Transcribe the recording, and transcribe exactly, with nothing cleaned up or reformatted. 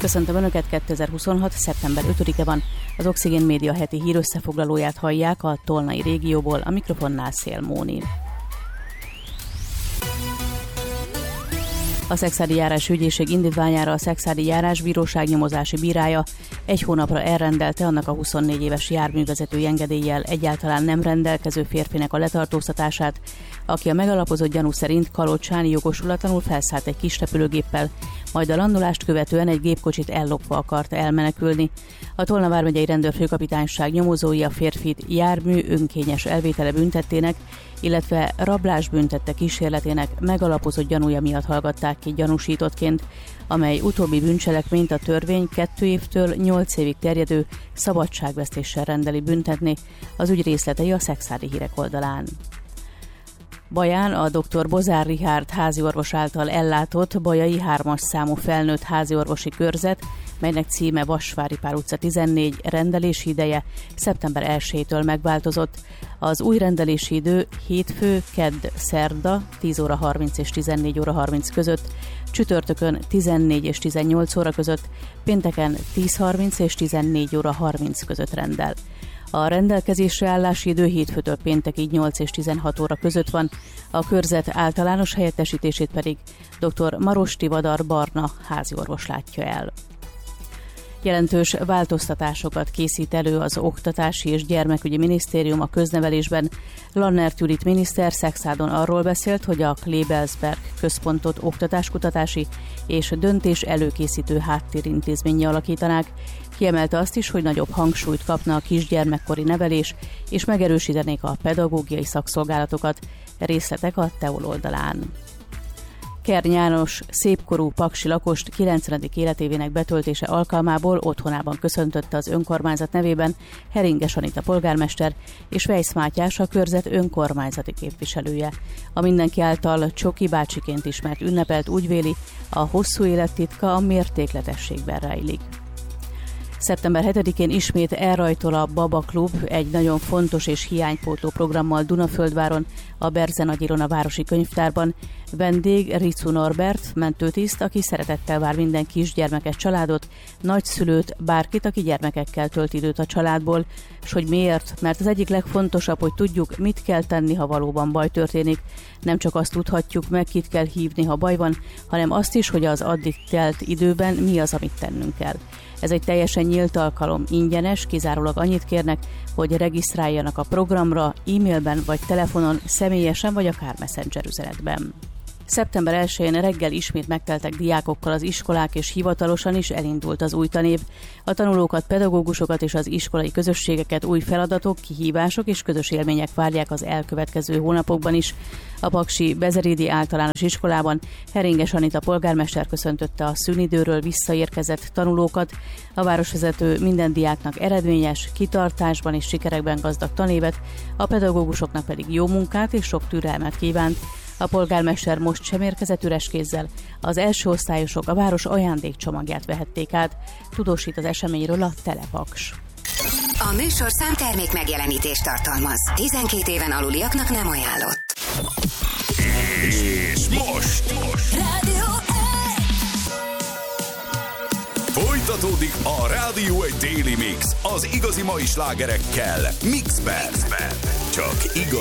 Köszöntöm Önöket, kétezer-huszonhat. szeptember ötödike van. Az Oxigén Média heti hírösszefoglalóját hallják a tolnai régióból, a mikrofonnál Szél Móni. A Szekszárdi Járásügyészség indítványára a Szekszárdi Járásbíróság nyomozási bírája egy hónapra elrendelte annak a huszonnégy éves járművezetői engedéllyel egyáltalán nem rendelkező férfinek a letartóztatását, aki a megalapozott gyanú szerint Kalocsán jogosulatlanul felszállt egy kis repülőgéppel, majd a landolást követően egy gépkocsit ellopva akart elmenekülni. A Tolna vármegyei rendőrfőkapitányság nyomozói a férfit jármű önkényes elvétele büntettének, illetve rablás büntette kísérletének megalapozott gyanúja miatt hallgatták ki gyanúsítottként, amely utóbbi bűncselekményt a törvény kettő évtől nyolc évig terjedő szabadságvesztéssel rendeli büntetni. Az ügy részletei a Szekszárdi Hírek oldalán. Baján a dr. Bozár Richárd háziorvos által ellátott Bajai hármas számú felnőtt háziorvosi körzet, melynek címe Vasváripár utca tizennégy, rendelési ideje szeptember elsejétől megváltozott. Az új rendelési idő hétfő, kedd, szerda tíz óra harminc és tizennégy óra harminc között, csütörtökön tizennégy és tizennyolc óra között, pénteken tíz harminc és tizennégy óra harminc között rendel. A rendelkezésre állási idő hétfőtől péntekig nyolc és tizenhat óra között van, a körzet általános helyettesítését pedig dr. Maros Tivadar Barna háziorvos látja el. Jelentős változtatásokat készít elő az Oktatási és Gyermekügyi Minisztérium a köznevelésben. Lannert Judit miniszter Szexádon arról beszélt, hogy a Klebelsberg központot oktatáskutatási és döntés előkészítő háttérintézménnyé alakítanák. Kiemelte azt is, hogy nagyobb hangsúlyt kapna a kisgyermekkori nevelés, és megerősítenék a pedagógiai szakszolgálatokat. Részletek a Teol oldalán. Kern János szépkorú paksi lakost kilencvenedik életévének betöltése alkalmából otthonában köszöntötte az önkormányzat nevében Heringes Anita polgármester és Weisz Mátyás a körzet önkormányzati képviselője. A mindenki által Csoki bácsiként ismert ünnepelt úgy véli, a hosszú élet titka a mértékletességben rejlik. szeptember hetedikén ismét elrajtol a Baba Klub egy nagyon fontos és hiánypótló programmal Dunaföldváron, a Berze Nagy Ilona városi könyvtárban. Vendég Ricu Norbert, mentőtiszt, aki szeretettel vár minden kisgyermekes családot, nagyszülőt, bárkit, aki gyermekekkel tölt időt a családból. És hogy miért? Mert az egyik legfontosabb, hogy tudjuk, mit kell tenni, ha valóban baj történik. Nem csak azt tudhatjuk meg, kit kell hívni, ha baj van, hanem azt is, hogy az addig telt időben mi az, amit tennünk kell. Ez egy teljesen nyílt alkalom, ingyenes, kizárólag annyit kérnek, hogy regisztráljanak a programra, e-mailben vagy telefonon, személyesen vagy akár messenger üzenetben. szeptember elsején reggel ismét megteltek diákokkal az iskolák, és hivatalosan is elindult az új tanév. A tanulókat, pedagógusokat és az iskolai közösségeket új feladatok, kihívások és közös élmények várják az elkövetkező hónapokban is. A paksi Bezerédi általános iskolában Heringes Anita polgármester köszöntötte a szünidőről visszaérkezett tanulókat. A városvezető minden diáknak eredményes, kitartásban és sikerekben gazdag tanévet, a pedagógusoknak pedig jó munkát és sok türelmet kívánt. A polgármester most sem érkezett üres kézzel. Az első osztályosok a város ajándékcsomagját vehették át. Tudósít az eseményről a Telepaks. A műsorszám termék megjelenítést tartalmaz. tizenkét éven aluliaknak nem ajánlott. És most! most. Rádió Folytatódik a Rádió egy Daily Mix az igazi mai slágerekkel Mixben. Csak igazi